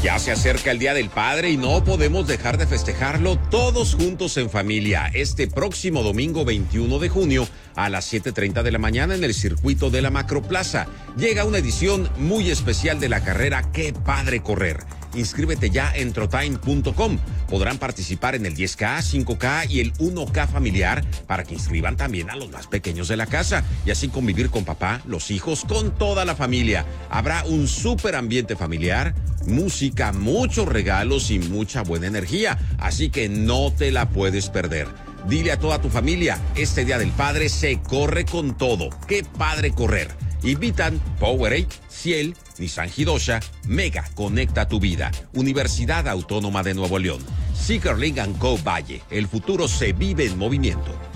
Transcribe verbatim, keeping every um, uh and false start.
Ya se acerca el Día del Padre y no podemos dejar de festejarlo todos juntos en familia. Este próximo domingo veintiuno de junio a las siete treinta de la mañana en el circuito de la Macroplaza. Llega una edición muy especial de la carrera Qué Padre Correr. Inscríbete ya en trotime punto com. Podrán participar en el diez K, cinco K y el uno K familiar para que inscriban también a los más pequeños de la casa y así convivir con papá, los hijos, con toda la familia. Habrá un súper ambiente familiar, música, muchos regalos y mucha buena energía, así que no te la puedes perder. Dile a toda tu familia, este Día del Padre se corre con todo. ¡Qué padre correr! Invitan Powerade, Ciel, Nissan Hidosha, Mega Conecta tu Vida, Universidad Autónoma de Nuevo León, Seekerling and Co. Valle. El futuro se vive en movimiento.